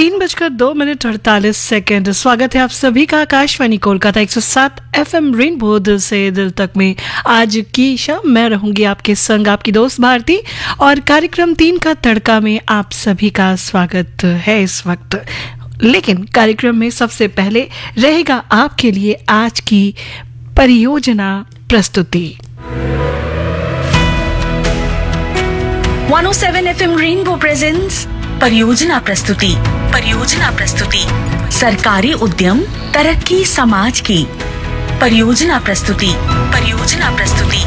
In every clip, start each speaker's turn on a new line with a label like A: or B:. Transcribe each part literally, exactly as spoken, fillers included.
A: तीन बजकर दो मिनट अड़तालीस सेकेंड। स्वागत है आप सभी का आकाशवाणी कोलकाता एक सौ सात एफ एम रेनबो दिल से दिल तक में। आज की शाम मैं रहूंगी आपके संग, आपकी दोस्त भारती, और कार्यक्रम तीन का तड़का में आप सभी का स्वागत है इस वक्त। लेकिन कार्यक्रम में सबसे पहले रहेगा आपके लिए आज की परियोजना प्रस्तुति।
B: एक सौ सात एफ एम रेनबो प्रेजेंट्स परियोजना प्रस्तुति। परियोजना प्रस्तुति सरकारी उद्यम तरक्की समाज की। परियोजना प्रस्तुति। परियोजना प्रस्तुति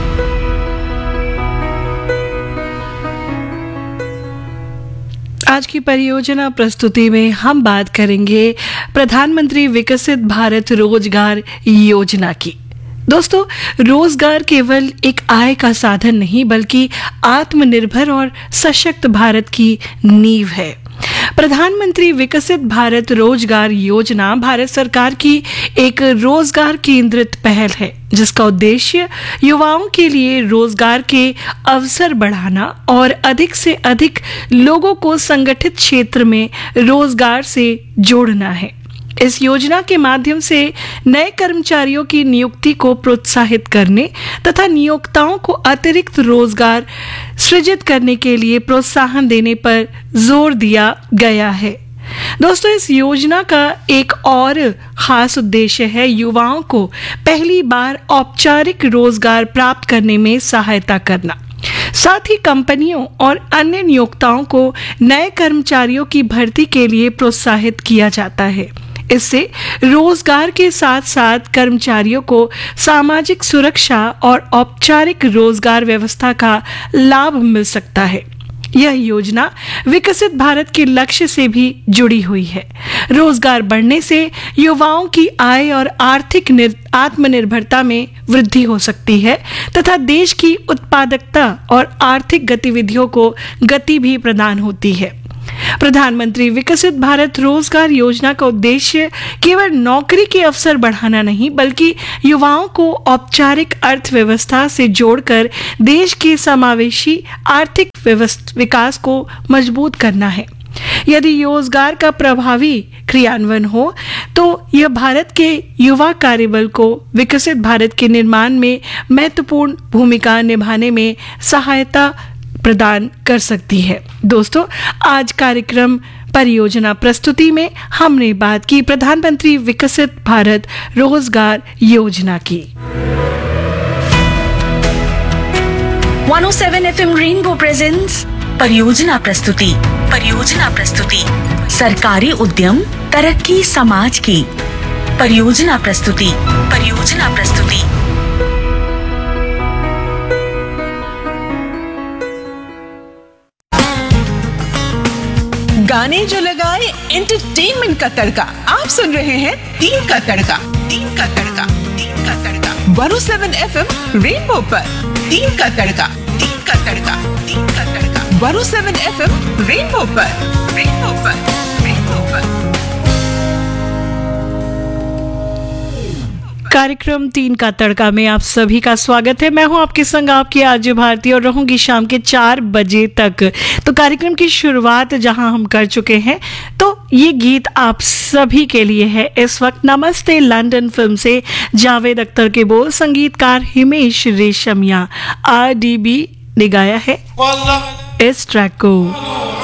A: आज की परियोजना प्रस्तुति में हम बात करेंगे प्रधानमंत्री विकसित भारत रोजगार योजना की। दोस्तों, रोजगार केवल एक आय का साधन नहीं बल्कि आत्मनिर्भर और सशक्त भारत की नींव है। प्रधानमंत्री विकसित भारत रोजगार योजना भारत सरकार की एक रोजगार केंद्रित पहल है जिसका उद्देश्य युवाओं के लिए रोजगार के अवसर बढ़ाना और अधिक से अधिक लोगों को संगठित क्षेत्र में रोजगार से जोड़ना है। इस योजना के माध्यम से नए कर्मचारियों की नियुक्ति को प्रोत्साहित करने तथा नियोक्ताओं को अतिरिक्त रोजगार सृजित करने के लिए प्रोत्साहन देने पर जोर दिया गया है। दोस्तों, इस योजना का एक और खास उद्देश्य है युवाओं को पहली बार औपचारिक रोजगार प्राप्त करने में सहायता करना। साथ ही कंपनियों और अन्य नियोक्ताओं को नए कर्मचारियों की भर्ती के लिए प्रोत्साहित किया जाता है। इससे रोजगार के साथ साथ कर्मचारियों को सामाजिक सुरक्षा और औपचारिक रोजगार व्यवस्था का लाभ मिल सकता है। यह योजना विकसित भारत के लक्ष्य से भी जुड़ी हुई है। रोजगार बढ़ने से युवाओं की आय और आर्थिक आत्मनिर्भरता में वृद्धि हो सकती है तथा देश की उत्पादकता और आर्थिक गतिविधियों को गति भी प्रदान होती है। प्रधानमंत्री विकसित भारत रोजगार योजना का उद्देश्य केवल नौकरी के अवसर बढ़ाना नहीं बल्कि युवाओं को औपचारिक अर्थव्यवस्था से जोड़कर देश के समावेशी आर्थिक विकास को मजबूत करना है। यदि रोजगार का प्रभावी क्रियान्वयन हो तो यह भारत के युवा कार्यबल को विकसित भारत के निर्माण में महत्वपूर्ण भूमिका निभाने में सहायता प्रदान कर सकती है। दोस्तों, आज कार्यक्रम परियोजना प्रस्तुति में हमने बात की प्रधानमंत्री विकसित भारत रोजगार योजना की।
B: एक सौ सात एफ एम रेनबो प्रेजेंट्स परियोजना प्रस्तुति। परियोजना प्रस्तुति सरकारी उद्यम तरक्की समाज की। परियोजना प्रस्तुति। परियोजना प्रस्तुति
C: गाने जो लगाए एंटरटेनमेंट का तड़का। आप सुन रहे हैं तीन का तड़का। तीन का तड़का। तीन का तड़का एक सौ सात एफ एम रेनबो पर। तीन का तड़का। तीन का तड़का। तीन का तड़का एक सौ सात एफ एम रेनबो पर। रेनबो पर। रेनबो पर
A: कार्यक्रम तीन का तड़का में आप सभी का स्वागत है। मैं हूं आपके संग, आपकी आरजे भारती, और रहूंगी शाम के चार बजे तक। तो कार्यक्रम की शुरुआत जहां हम कर चुके हैं, तो ये गीत आप सभी के लिए है इस वक्त। नमस्ते लंदन फिल्म से जावेद अख्तर के बोल, संगीतकार Himesh Reshammiya, R D B ने गाया है इस ट्रैक को।